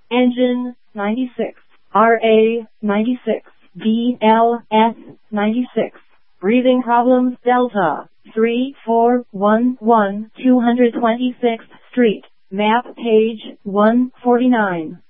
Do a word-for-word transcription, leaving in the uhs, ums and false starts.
Engine, ninety-six. R A, ninety-six. D L S, ninety-six. Breathing problems, Delta. three four one one, two hundred twenty-sixth Street. Map page, one forty-nine.